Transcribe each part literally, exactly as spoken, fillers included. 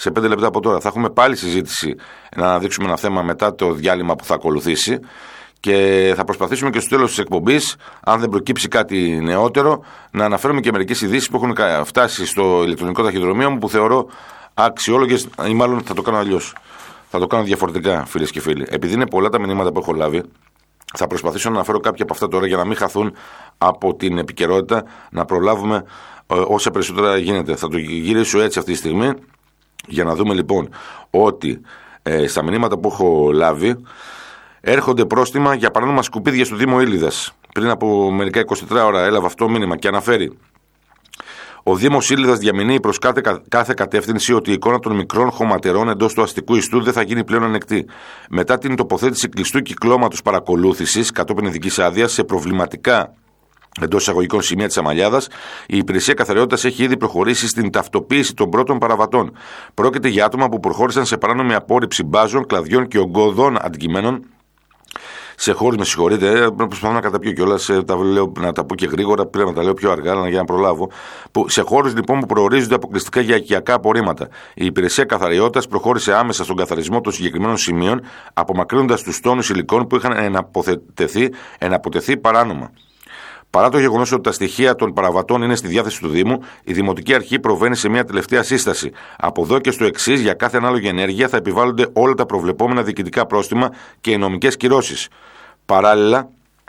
σε πέντε λεπτά από τώρα. Θα έχουμε πάλι συζήτηση να αναδείξουμε ένα θέμα μετά το διάλειμμα που θα ακολουθήσει. Και θα προσπαθήσουμε και στο τέλος της εκπομπής, αν δεν προκύψει κάτι νεότερο, να αναφέρουμε και μερικές ειδήσεις που έχουν φτάσει στο ηλεκτρονικό ταχυδρομείο μου που θεωρώ αξιόλογες, ή μάλλον θα το κάνω αλλιώς. Θα το κάνω διαφορετικά, φίλες και φίλοι. Επειδή είναι πολλά τα μηνύματα που έχω λάβει, θα προσπαθήσω να αναφέρω κάποια από αυτά τώρα για να μην χαθούν από την επικαιρότητα, να προλάβουμε ε, όσα περισσότερα γίνεται. Θα το γυρίσω έτσι αυτή τη στιγμή, για να δούμε λοιπόν ότι ε, στα μηνύματα που έχω λάβει έρχονται πρόστιμα για παράνομα σκουπίδια στο Δήμο Ήλιδας. Πριν από μερικά είκοσι τέσσερις ώρα έλαβα αυτό μήνυμα και αναφέρει: ο Δήμος Ήλιδας διαμηνύει προς κάθε, κάθε κατεύθυνση ότι η εικόνα των μικρών χωματερών εντός του αστικού ιστού δεν θα γίνει πλέον ανεκτή. Μετά την τοποθέτηση κλειστού κυκλώματος παρακολούθησης κατόπιν ειδικής άδειας σε προβληματικά εντός εισαγωγικών σημεία της Αμαλιάδας, η Υπηρεσία Καθαριότητας έχει ήδη προχωρήσει στην ταυτοποίηση των πρώτων παραβατών. Πρόκειται για άτομα που προχώρησαν σε παράνομη απόρριψη μπάζων, κλαδιών και ογκωδών αντικειμένων σε χώρους, με συγχωρείτε, προσπαθώ να καταπιώ κιόλας, να τα πω και γρήγορα, πρέπει να τα λέω πιο αργά, αλλά για να προλάβω. Που, σε χώρους λοιπόν που προορίζονται αποκλειστικά για οικιακά απορρίμματα. Η Υπηρεσία Καθαριότητας προχώρησε άμεσα στον καθαρισμό των συγκεκριμένων σημείων, απομακρύνοντας τους τόνους υλικών που είχαν εναποτεθεί, εναποτεθεί παράνομα. Παρά το γεγονός ότι τα στοιχεία των παραβατών είναι στη διάθεση του Δήμου, η Δημοτική Αρχή προβαίνει σε μια τελευταία σύσταση. Από εδώ και στο εξής, για κάθε ανάλογη ενέργεια θα επιβάλλονται όλα τα προβλεπόμενα διοικητικά πρόστιμα και οι νομικές κυρώσεις. Παράλληλα,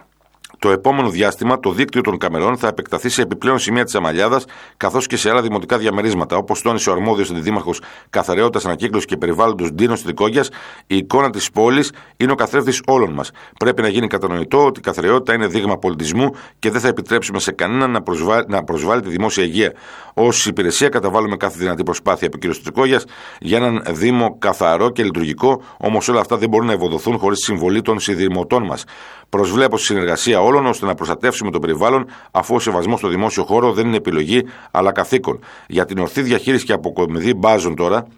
το επόμενο διάστημα το δίκτυο των καμερών θα επεκταθεί σε επιπλέον σημεία της Αμαλιάδας, καθώς και σε άλλα δημοτικά διαμερίσματα. Όπως τόνισε ο αρμόδιος αντιδήμαρχος Καθαριότητας, Ανακύκλωσης και Περιβάλλοντος Ντίνος Τρικόγιας, η εικόνα της πόλης είναι ο καθρέφτης όλων μας. Πρέπει να γίνει κατανοητό ότι η καθαριότητα είναι δείγμα πολιτισμού και δεν θα επιτρέψουμε σε κανέναν να, προσβά... να προσβάλλει τη δημόσια υγεία. Ως υπηρεσία καταβάλουμε κάθε δυνατή προσπάθεια, από ο κ. Τρικόγιας, για έναν Δήμο καθαρό και λειτουργικό, όμως όλα αυτά δεν μπορούν να ευοδοθούν χωρίς τη συμβολή των συνδημοτών μας. Προσβλέπω στη συνεργασία όλων ώστε να προστατεύσουμε το περιβάλλον, αφού ο σεβασμός στο δημόσιο χώρο δεν είναι επιλογή αλλά καθήκον. Για την ορθή διαχείριση και αποκομιδή μπάζων τώρα,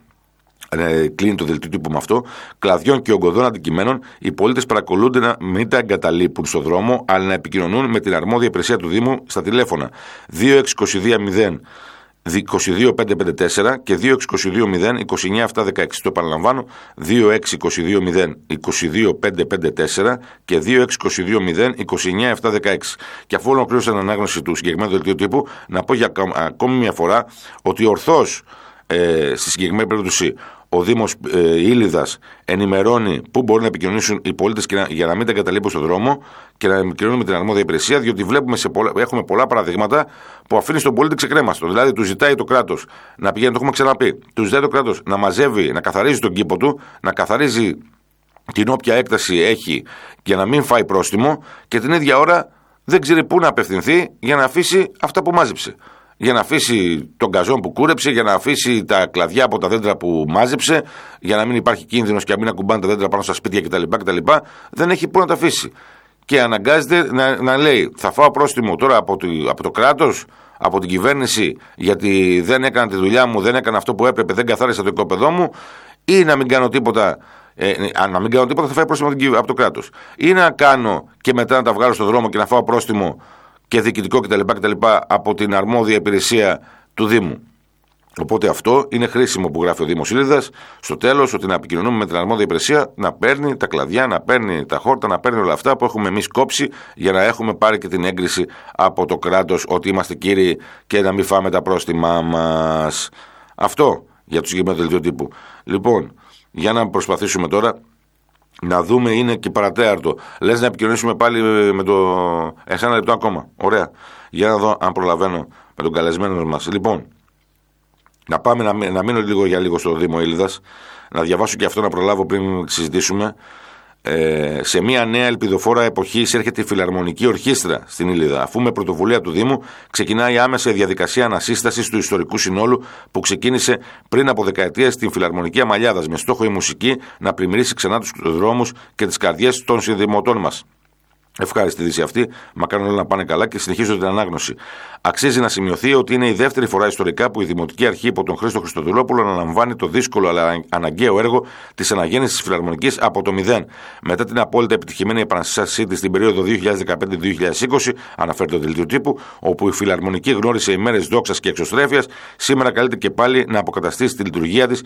ε, κλείνει το δελτίο τύπου με αυτό, κλαδιών και ογκωδών αντικειμένων, οι πολίτες παρακολούνται να μην τα εγκαταλείπουν στο δρόμο, αλλά να επικοινωνούν με την αρμόδια υπηρεσία του Δήμου στα τηλέφωνα δύο έξι δύο δύο μηδέν είκοσι δύο πεντακόσια πενήντα τέσσερα και δύο έξι δύο δύο μηδέν είκοσι εννιά επτακόσια δεκαέξι. Το επαναλαμβάνω, δύο έξι δύο δύο μηδέν είκοσι δύο πεντακόσια πενήντα τέσσερα και δύο έξι δύο δύο μηδέν είκοσι εννιά επτακόσια δεκαέξι. Και αφού ολοκλήρωσα την ανάγνωση του συγκεκριμένου δελτίου τύπου, να πω για ακόμη μια φορά ότι ορθώς ε, στη συγκεκριμένη περίπτωση ο Δήμος ε, Ήλιδας ενημερώνει πού μπορούν να επικοινωνήσουν οι πολίτες να, για να μην τα εγκαταλείπουν στον δρόμο και να επικοινωνούν με την αρμόδια υπηρεσία, διότι βλέπουμε σε πολλά, έχουμε πολλά παραδείγματα που αφήνει στον πολίτη ξεκρέμαστο. Δηλαδή, του ζητάει το κράτος να πηγαίνει, το έχουμε ξαναπεί, του ζητάει το κράτος να μαζεύει, να καθαρίζει τον κήπο του, να καθαρίζει την όποια έκταση έχει για να μην φάει πρόστιμο, και την ίδια ώρα δεν ξέρει πού να απευθυνθεί για να αφήσει αυτά που μάζεψε. Για να αφήσει τον καζόν που κούρεψε, για να αφήσει τα κλαδιά από τα δέντρα που μάζεψε, για να μην υπάρχει κίνδυνος και να μην ακουμπάνε τα δέντρα πάνω στα σπίτια κτλ. κτλ. Δεν έχει πού να τα αφήσει. Και αναγκάζεται να, να λέει: θα φάω πρόστιμο τώρα από το, από το κράτος, από την κυβέρνηση, γιατί δεν έκανα τη δουλειά μου, δεν έκανα αυτό που έπρεπε, δεν καθάρισα το οικόπεδό μου, ή να μην κάνω τίποτα. Ε, να μην κάνω τίποτα, θα φάει πρόστιμο από το κράτος. Ή να κάνω και μετά να τα βγάλω στον δρόμο και να φάω πρόστιμο και διοικητικό κτλ. κτλ. Από την αρμόδια υπηρεσία του Δήμου. Οπότε αυτό είναι χρήσιμο που γράφει ο Δήμος Ήλιδας στο τέλος, ότι να επικοινωνούμε με την αρμόδια υπηρεσία, να παίρνει τα κλαδιά, να παίρνει τα χόρτα, να παίρνει όλα αυτά που έχουμε εμείς κόψει, για να έχουμε πάρει και την έγκριση από το κράτος ότι είμαστε κύριοι και να μην φάμε τα πρόστιμά μας. Αυτό για το συγκεκριμένο δελτίο τύπου. Λοιπόν, για να προσπαθήσουμε τώρα να δούμε, είναι και παρατέταρτο. Λες να επικοινωνήσουμε πάλι με το. Έχασα ένα λεπτό ακόμα. Ωραία. Για να δω αν προλαβαίνω με τον καλεσμένο μας. Λοιπόν, να πάμε να, να μείνω λίγο για λίγο στο Δήμο Ήλιδας, να διαβάσω και αυτό να προλάβω πριν συζητήσουμε. Ε, σε μια νέα ελπιδοφόρα εποχή εισέρχεται η Φιλαρμονική Ορχήστρα στην Ήλιδα, αφού με πρωτοβουλία του Δήμου ξεκινάει άμεσα η διαδικασία ανασύστασης του ιστορικού συνόλου που ξεκίνησε πριν από δεκαετίες στην Φιλαρμονική Αμαλιάδας, με στόχο η μουσική να πλημμυρίσει ξανά τους δρόμους και τις καρδιές των συνδημοτών μας. Ευχάριστη είδηση αυτή, μακάρι όλα να πάνε καλά, και συνεχίζω την ανάγνωση. Αξίζει να σημειωθεί ότι είναι η δεύτερη φορά ιστορικά που η Δημοτική Αρχή υπό τον Χρήστο Χριστοδουλόπουλο αναλαμβάνει το δύσκολο αλλά αναγκαίο έργο της αναγέννησης της Φιλαρμονικής από το μηδέν. Μετά την απόλυτα επιτυχημένη επαναστάσή της στην περίοδο δύο χιλιάδες δεκαπέντε με δύο χιλιάδες είκοσι, αναφέρει το δελτίο τύπου, όπου η Φιλαρμονική γνώρισε ημέρες δόξας και εξωστρέφειας, σήμερα καλείται και πάλι να αποκαταστήσει τη λειτουργία της